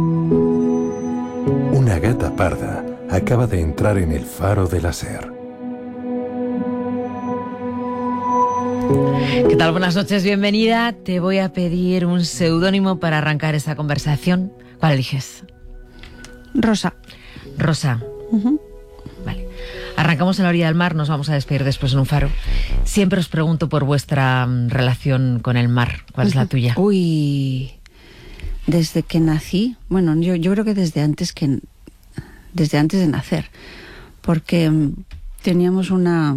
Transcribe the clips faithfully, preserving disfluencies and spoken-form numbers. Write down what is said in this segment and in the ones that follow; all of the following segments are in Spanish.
Una gata parda acaba de entrar en el faro de la SER. ¿Qué tal? Buenas noches, bienvenida. Te voy a pedir un seudónimo para arrancar esta conversación. ¿Cuál eliges? Rosa. Rosa. Uh-huh. Vale. Arrancamos en la orilla del mar, nos vamos a despedir después en un faro. Siempre os pregunto por vuestra um, relación con el mar. ¿Cuál uh-huh. es la tuya? Uy, desde que nací, bueno, yo, yo creo que desde antes que desde antes de nacer, porque um, teníamos una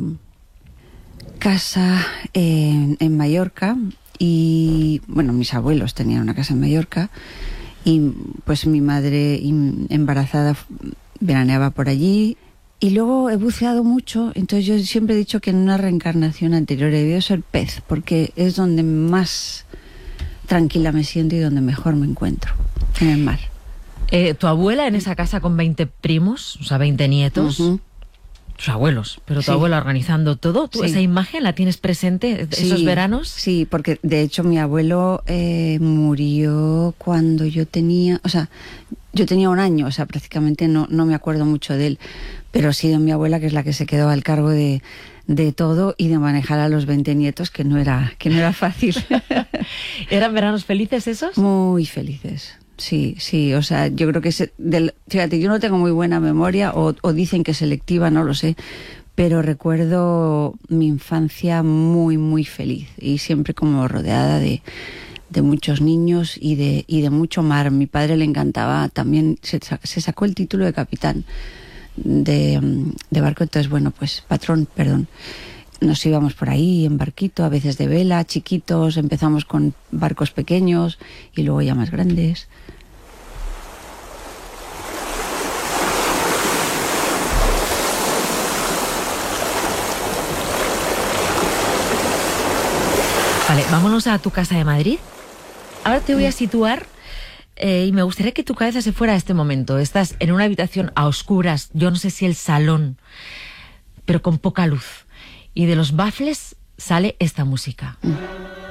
casa en, en Mallorca y, bueno, mis abuelos tenían una casa en Mallorca y pues mi madre embarazada veraneaba por allí y luego he buceado mucho, entonces yo siempre he dicho que en una reencarnación anterior he debido ser pez porque es donde más tranquila me siento y donde mejor me encuentro, en el mar. Eh, ¿Tu abuela en esa casa con veinte primos, o sea, veinte nietos? Uh-huh. Tus abuelos, pero tu sí. abuela organizando todo. ¿Tú sí. esa imagen la tienes presente, sí, esos veranos? Sí, porque de hecho mi abuelo eh, murió cuando yo tenía, o sea, yo tenía un año, o sea, prácticamente no, no me acuerdo mucho de él, pero sí de mi abuela, que es la que se quedó al cargo de, de todo y de manejar a los veinte nietos, que no era, que no era fácil. ¿Eran veranos felices esos? Muy felices. Sí, sí, o sea, yo creo que se, del, fíjate, yo no tengo muy buena memoria o, o dicen que selectiva, no lo sé, pero recuerdo mi infancia muy, muy feliz y siempre como rodeada de, de muchos niños y de, y de mucho mar. Mi padre le encantaba también, se, se sacó el título de capitán de, de barco, entonces bueno, pues patrón, perdón. Nos íbamos por ahí en barquito, a veces de vela, chiquitos, empezamos con barcos pequeños y luego ya más grandes. Vale, vámonos a tu casa de Madrid. Ahora te voy a situar eh, y me gustaría que tu cabeza se fuera a este momento. Estás en una habitación a oscuras, yo no sé si el salón, pero con poca luz. Y de los bafles sale esta música. Mm.